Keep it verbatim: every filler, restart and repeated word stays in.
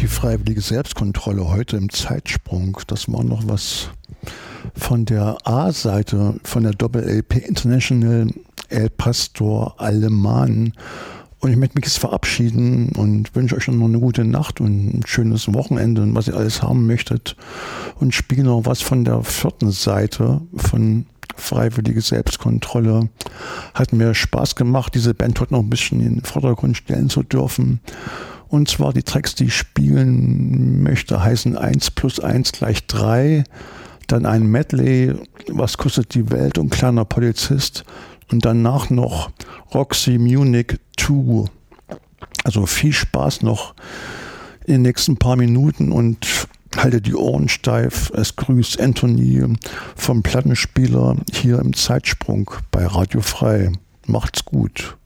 die freiwillige Selbstkontrolle heute im Zeitsprung. Das war noch was von der A-Seite von der Doppel-L P International El Pastor Alemán. Und ich möchte mich jetzt verabschieden und wünsche euch noch eine gute Nacht und ein schönes Wochenende und was ihr alles haben möchtet. Und spiele noch was von der vierten Seite von freiwillige Selbstkontrolle. Hat mir Spaß gemacht, diese Band heute noch ein bisschen in den Vordergrund stellen zu dürfen. Und zwar die Tracks, die ich spielen möchte, heißen eins plus eins gleich drei. Dann ein Medley, was kostet die Welt und kleiner Polizist. Und danach noch Roxy Munich zwei. Also viel Spaß noch in den nächsten paar Minuten und halte die Ohren steif. Es grüßt Anthony vom Plattenspieler hier im Zeitsprung bei Radio Frei. Macht's gut.